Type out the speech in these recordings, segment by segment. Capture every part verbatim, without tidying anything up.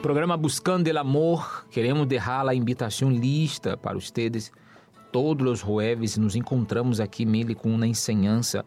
Programa Buscando el Amor, queremos dejar a invitação lista para vocês. Todos os jueves nos encontramos aqui, Mili, com uma enseñança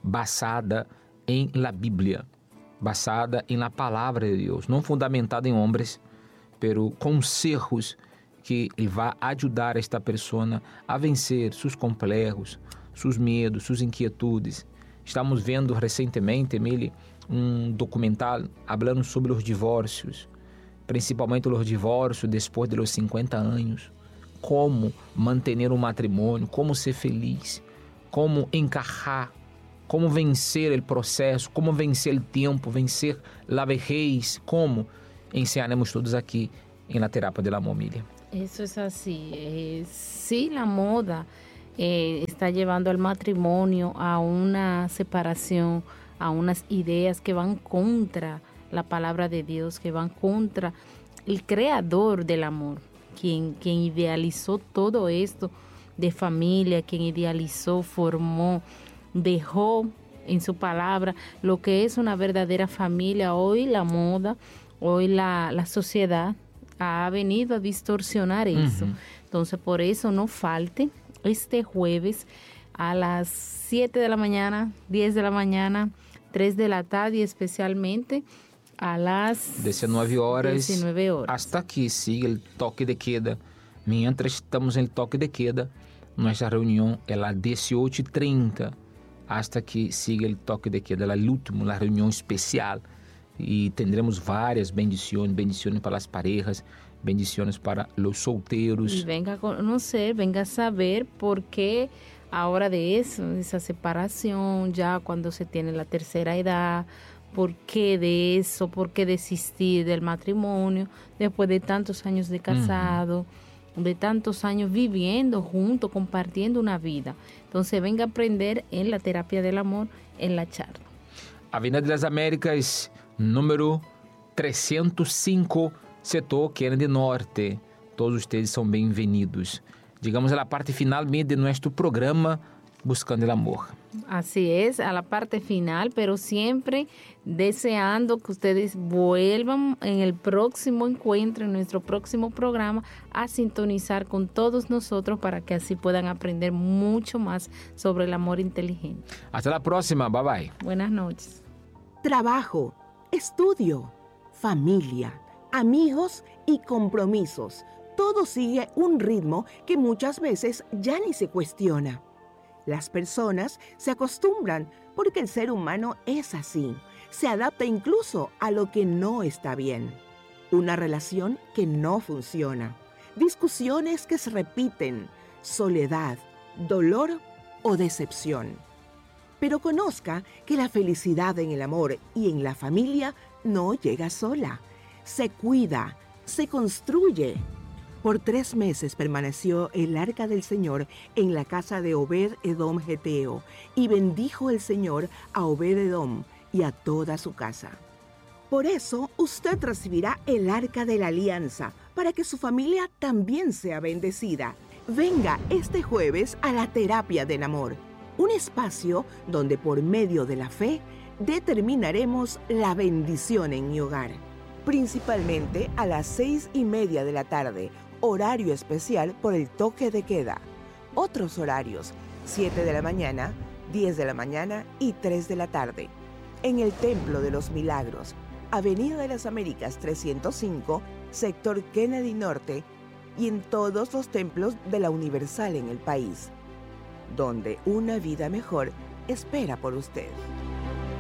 basada em la Bíblia, basada em la Palavra de Deus, não fundamentada em homens, pero consejos que vai ajudar esta pessoa a vencer seus complexos, seus medos, suas inquietudes. Estamos vendo recentemente, Mili, um documental falando sobre os divórcios, principalmente os divórcios depois de los cincuenta anos, como manter um matrimônio, como ser feliz, como encajar, como vencer o processo, como vencer o tempo, vencer a vejez, como ensinaremos todos aqui em la terapia del amor, Miriam. Eso es así. Eh, sí, la moda eh, está llevando al matrimonio a una separación, a unas ideas que van contra la palabra de Dios, que van contra el creador del amor, quien, quien idealizó todo esto de familia, quien idealizó, formó, dejó en su palabra lo que es una verdadera familia. Hoy la moda, hoy la, la sociedad ha venido a distorsionar eso. Uh-huh. Entonces, por eso no falte este jueves a las siete de la mañana, diez de la mañana, tres de la tarde y especialmente a las diecinueve horas, diecinueve horas. Hasta que siga el toque de queda. Mientras estamos en el toque de queda, nuestra reunión es a las dieciocho y treinta, hasta que siga el toque de queda, la última, la reunión especial. Y tendremos varias bendiciones, bendiciones para las parejas, bendiciones para los solteros. Y venga a conocer, venga a saber por qué ahora de eso, de esa separación, ya cuando se tiene la tercera edad, por qué de eso, por qué desistir del matrimonio, después de tantos años de casado, uh-huh. de tantos años viviendo juntos, compartiendo una vida. Entonces venga a aprender en la terapia del amor, en la charla. Avenida de las Américas, número trescientos cinco, setor Kennedy Norte. Todos ustedes são bem-vindos. Llegamos a la parte final de nuestro programa Buscando el Amor. Así es, a la parte final, pero siempre deseando que ustedes vuelvan en el próximo encuentro, en nuestro próximo programa, a sintonizar con todos nosotros para que así puedan aprender mucho más sobre el amor inteligente. Hasta la próxima, bye bye. Buenas noches. Trabajo, estudio, familia, amigos y compromisos. Todo sigue un ritmo que muchas veces ya ni se cuestiona. Las personas se acostumbran porque el ser humano es así. Se adapta incluso a lo que no está bien. Una relación que no funciona. Discusiones que se repiten. Soledad, dolor o decepción. Pero conozca que la felicidad en el amor y en la familia no llega sola. Se cuida, se construye. Por tres meses permaneció el arca del Señor en la casa de Obed-Edom Geteo, y bendijo el Señor a Obed-Edom y a toda su casa. Por eso usted recibirá el arca de la alianza, para que su familia también sea bendecida. Venga este jueves a la terapia del amor, un espacio donde por medio de la fe determinaremos la bendición en mi hogar. Principalmente a las seis y media de la tarde, horario especial por el toque de queda. Otros horarios, siete de la mañana, diez de la mañana y tres de la tarde. En el Templo de los Milagros, Avenida de las Américas trescientos cinco, sector Kennedy Norte, y en todos los templos de la Universal en el país, donde una vida mejor espera por usted.